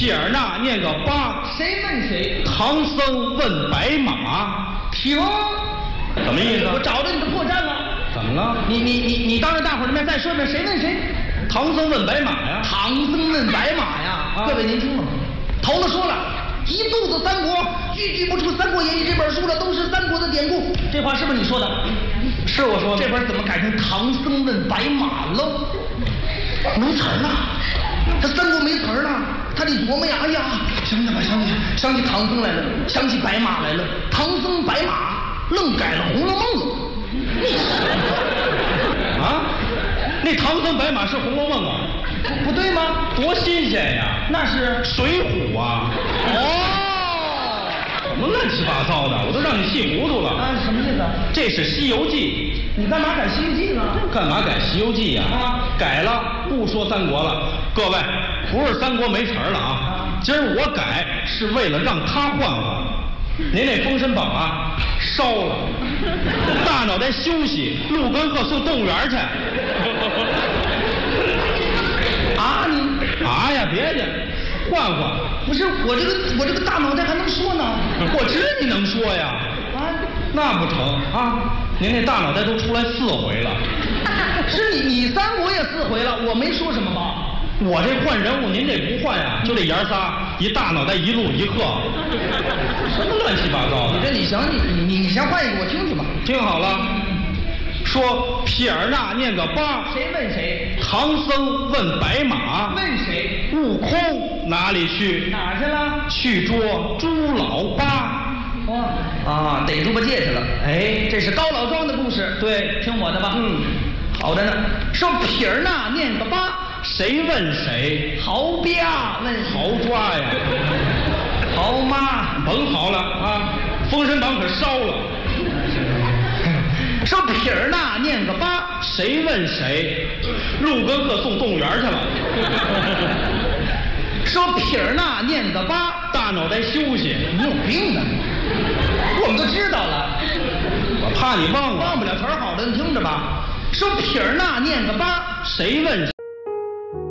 撇儿捺念个八， 谁问谁？ 唐僧问白马。 停！ 什么意思？ 我找着你的破绽了。 怎么了？ 你当着大伙儿的面再说一遍，谁问谁？ 唐僧问白马呀。 唐僧问白马呀！各位您听了吗？头子说了，一肚子三国，句句不出《三国演义》这本书了，都是三国的典故。这话是不是你说的？ 是我说的。 这本怎么改成唐僧问白马了？没词儿了，他三国没词儿了，他得琢磨呀。哎呀，想起吧，想起唐僧来了，想起白马来了，唐僧白马愣改了《红楼梦》了。 啊？那唐僧白马是《红楼梦》啊？ 不对吗？ 多新鲜呀！ 那是 《水浒》啊！ 哦， 什么乱七八糟的，我都让你气糊涂了。 啊，什么意思？ 这是《西游记》， 你干嘛改《西游记》呢？ 干嘛改《西游记》呀？改了，不说三国了。各位，不是三国没词儿了啊！今儿我改是为了让他换换。您那《封神榜》啊，烧了，大脑袋休息，陆根鹤送动物园去。 啊，你啊呀，别介，换换。 不是我这个大脑袋还能说呢？ 我知你能说呀。 啊， 那不成啊！您那大脑袋都出来4回了。 是你三国也4回了，我没说什么吧？ 我这换人物，您这不换呀？就这爷仨，一大脑袋一路一鹤，什么乱七八糟的？ 你先换一个我听听吧。 听好了，说撇儿捺念个八， 谁问谁？ 唐僧问白马， 问谁？ 悟空哪里去？ 哪去了？ 去捉猪老八。 啊，逮猪八戒去了。哎，这是高老庄的故事。 对， 听我的吧。好的呢。说撇儿捺念个八， 谁问谁？ 好吧问好抓呀！ 好妈， 甭好了啊！《封神榜》可烧了。 说撇儿捺念个八， 谁问谁？陆根鹤送动物园去了。 说撇儿捺念个八， 大脑袋休息。 你有病啊！我们都知道了， 我怕你忘了。 忘不了词儿好的，你听着吧。说撇儿捺念个八， 谁问谁？